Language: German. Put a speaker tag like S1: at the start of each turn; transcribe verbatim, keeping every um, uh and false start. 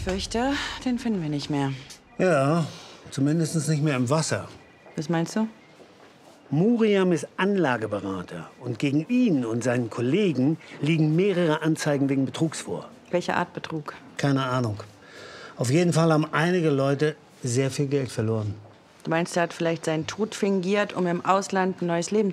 S1: fürchte, den finden wir nicht mehr.
S2: Ja, zumindest nicht mehr im Wasser.
S1: Was meinst du?
S2: Muriam ist Anlageberater und gegen ihn und seinen Kollegen liegen mehrere Anzeigen wegen Betrugs vor.
S1: Welche Art Betrug?
S2: Keine Ahnung. Auf jeden Fall haben einige Leute sehr viel Geld verloren.
S1: Du meinst, er hat vielleicht seinen Tod fingiert, um im Ausland ein neues Leben